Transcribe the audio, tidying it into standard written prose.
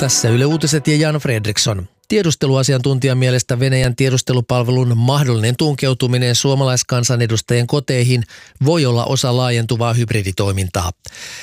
Tässä Yle Uutiset ja Jan Fredriksson. Tiedusteluasiantuntijan mielestä Venäjän tiedustelupalvelun mahdollinen tunkeutuminen suomalaiskansanedustajien koteihin voi olla osa laajentuvaa hybriditoimintaa.